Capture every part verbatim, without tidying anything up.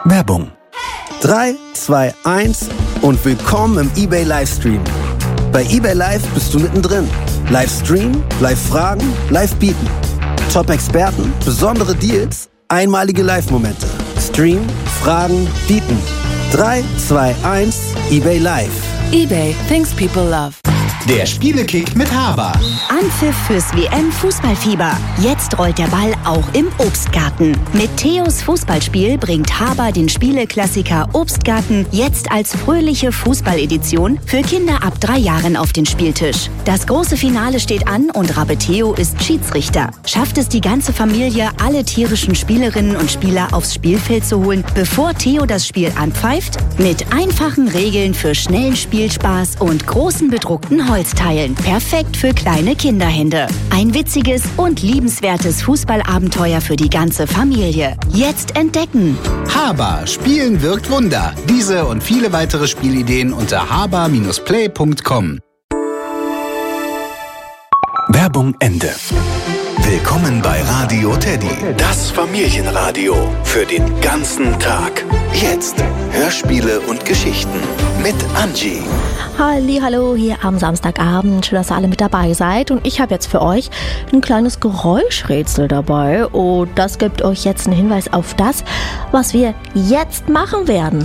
Werbung. drei, zwei, eins und willkommen im eBay Livestream. Bei eBay Live bist du mittendrin. Live streamen, live fragen, live bieten. Top-Experten, besondere Deals, einmalige Live-Momente. Stream, fragen, bieten. drei, zwei, eins, eBay Live. eBay, things people love. Der Spielekick mit Haber. Anpfiff fürs W M-Fußballfieber. Jetzt rollt der Ball auch im Obstgarten. Mit Theos Fußballspiel bringt Haber den Spieleklassiker Obstgarten jetzt als fröhliche Fußballedition für Kinder ab drei Jahren auf den Spieltisch. Das große Finale steht an und Rabe Theo ist Schiedsrichter. Schafft es die ganze Familie, alle tierischen Spielerinnen und Spieler aufs Spielfeld zu holen, bevor Theo das Spiel anpfeift? Mit einfachen Regeln für schnellen Spielspaß und großen bedruckten Holzteilen. Perfekt für kleine Kinderhände. Ein witziges und liebenswertes Fußballabenteuer für die ganze Familie. Jetzt entdecken. Haber. Spielen wirkt Wunder. Diese und viele weitere Spielideen unter haber Bindestrich play Punkt com. Werbung Ende. Willkommen bei Radio Teddy, das Familienradio für den ganzen Tag. Jetzt Hörspiele und Geschichten mit Angie. Hallihallo, hier am Samstagabend. Schön, dass ihr alle mit dabei seid. Und ich habe jetzt für euch ein kleines Geräuschrätsel dabei. Und das gibt euch jetzt einen Hinweis auf das, was wir jetzt machen werden.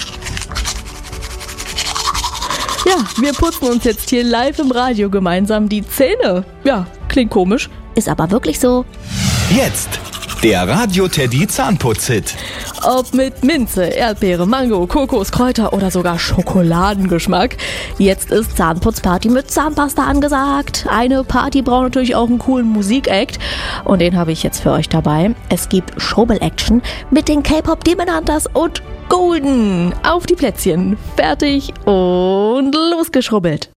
Ja, wir putzen uns jetzt hier live im Radio gemeinsam die Zähne. Ja, klingt komisch, ist aber wirklich so. Jetzt der Radio Teddy Zahnputz-Hit. Ob mit Minze, Erdbeere, Mango, Kokos, Kräuter oder sogar Schokoladengeschmack. Jetzt ist Zahnputzparty mit Zahnpasta angesagt. Eine Party braucht natürlich auch einen coolen Musik-Act. Und den habe ich jetzt für euch dabei. Es gibt Schrubbel-Action mit den K-Pop Demon Hunters und Golden. Auf die Plätzchen. Fertig und losgeschrubbelt.